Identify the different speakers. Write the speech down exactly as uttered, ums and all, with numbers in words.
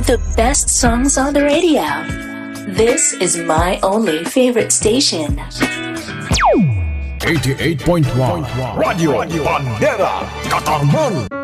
Speaker 1: The best songs on the radio. This is my only favorite station.
Speaker 2: eighty-eight point one Radio Bandera Katarman.